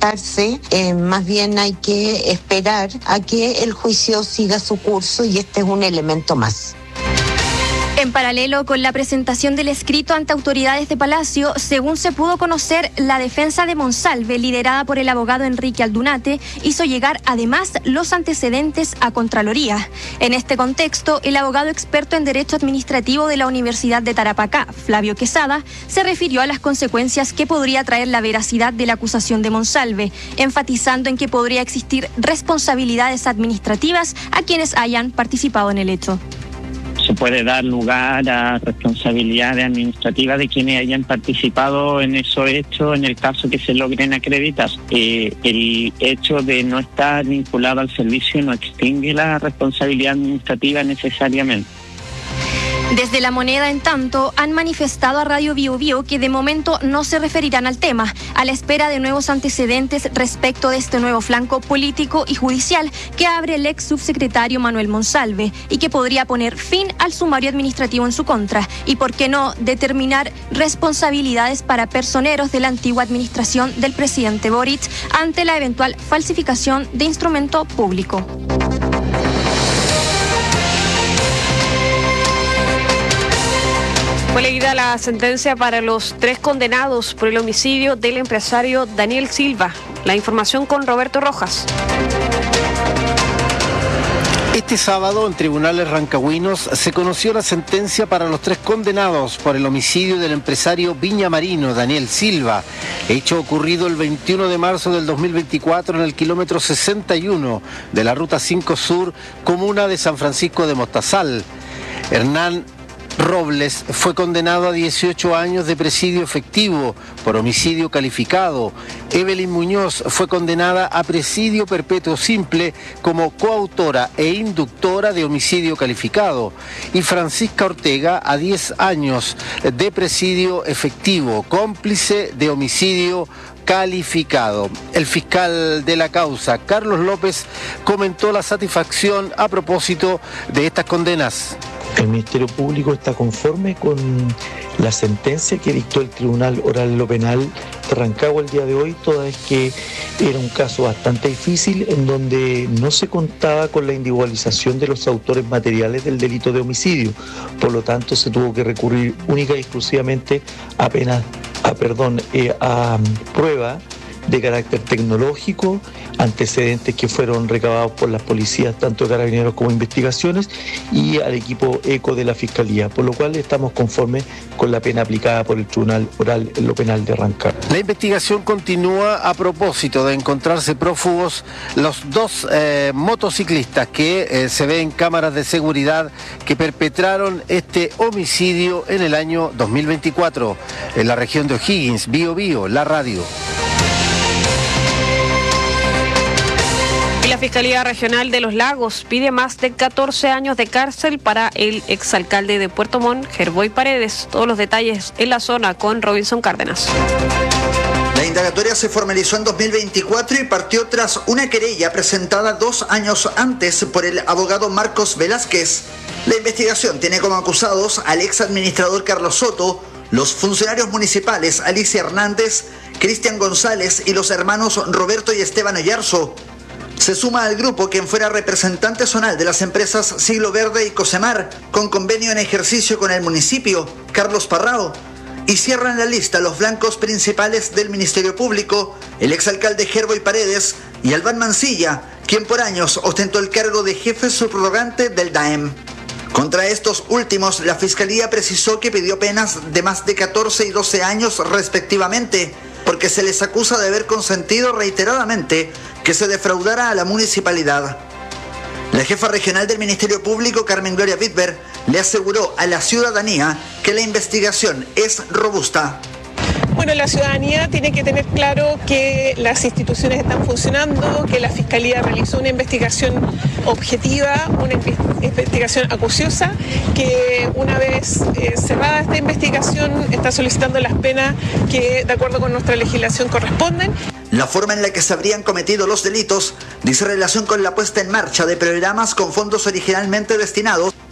adelantarse, más bien hay que esperar a que el juicio siga su curso y este es un elemento más. En paralelo con la presentación del escrito ante autoridades de Palacio, según se pudo conocer, la defensa de Monsalve, liderada por el abogado Enrique Aldunate, hizo llegar además los antecedentes a Contraloría. En este contexto, el abogado experto en Derecho Administrativo de la Universidad de Tarapacá, Flavio Quesada, se refirió a las consecuencias que podría traer la veracidad de la acusación de Monsalve, enfatizando en que podría existir responsabilidades administrativas a quienes hayan participado en el hecho. Se puede dar lugar a responsabilidades administrativas de quienes hayan participado en esos hechos en el caso que se logren acreditar. El hecho de no estar vinculado al servicio no extingue la responsabilidad administrativa necesariamente. Desde La Moneda, en tanto, han manifestado a Radio Bio Bio que de momento no se referirán al tema, a la espera de nuevos antecedentes respecto de este nuevo flanco político y judicial que abre el ex subsecretario Manuel Monsalve y que podría poner fin al sumario administrativo en su contra y, por qué no, determinar responsabilidades para personeros de la antigua administración del presidente Boric ante la eventual falsificación de instrumento público. Fue leída la sentencia para los 3 condenados por el homicidio del empresario Daniel Silva. La información con Roberto Rojas. Este sábado, en tribunales rancagüinos, se conoció la sentencia para los 3 condenados por el homicidio del empresario viñamarino Daniel Silva, hecho ocurrido el 21 de marzo del 2024 en el kilómetro 61 de la Ruta 5 Sur, comuna de San Francisco de Mostazal. Hernán Robles fue condenado a 18 años de presidio efectivo por homicidio calificado. Evelyn Muñoz fue condenada a presidio perpetuo simple como coautora e inductora de homicidio calificado. Y Francisca Ortega a 10 años de presidio efectivo, cómplice de homicidio calificado. El fiscal de la causa, Carlos López, comentó la satisfacción a propósito de estas condenas. El Ministerio Público está conforme con la sentencia que dictó el Tribunal Oral en lo Penal de Rancagua el día de hoy, toda vez que era un caso bastante difícil en donde no se contaba con la individualización de los autores materiales del delito de homicidio. Por lo tanto, se tuvo que recurrir única y exclusivamente a prueba de carácter tecnológico, antecedentes que fueron recabados por las policías, tanto de Carabineros como investigaciones, y al equipo ECO de la Fiscalía, por lo cual estamos conformes con la pena aplicada por el Tribunal Oral en lo Penal de Rancagua. La investigación continúa a propósito de encontrarse prófugos los 2 motociclistas que se ven en cámaras de seguridad que perpetraron este homicidio en el año 2024 en la región de O'Higgins. Bio Bio, la radio. Y la Fiscalía Regional de Los Lagos pide más de 14 años de cárcel para el exalcalde de Puerto Montt, Gerboy Paredes. Todos los detalles en la zona con Robinson Cárdenas. La indagatoria se formalizó en 2024 y partió tras una querella presentada 2 años antes por el abogado Marcos Velázquez. La investigación tiene como acusados al ex administrador Carlos Soto, los funcionarios municipales Alicia Hernández, Cristian González y los hermanos Roberto y Esteban Oyarzo. Se suma al grupo quien fuera representante zonal de las empresas Siglo Verde y Cosemar, con convenio en ejercicio con el municipio, Carlos Parrao. Y cierran la lista los blancos principales del Ministerio Público, el exalcalde Gerboy Paredes y Albán Mancilla, quien por años ostentó el cargo de jefe subrogante del DAEM. Contra estos últimos, la Fiscalía precisó que pidió penas de más de 14 y 12 años respectivamente, porque se les acusa de haber consentido reiteradamente que se defraudara a la municipalidad. La jefa regional del Ministerio Público, Carmen Gloria Wittberg, le aseguró a la ciudadanía que la investigación es robusta. Bueno, la ciudadanía tiene que tener claro que las instituciones están funcionando, que la Fiscalía realizó una investigación objetiva, una investigación acuciosa, que una vez cerrada esta investigación está solicitando las penas que de acuerdo con nuestra legislación corresponden. La forma en la que se habrían cometido los delitos dice relación con la puesta en marcha de programas con fondos originalmente destinados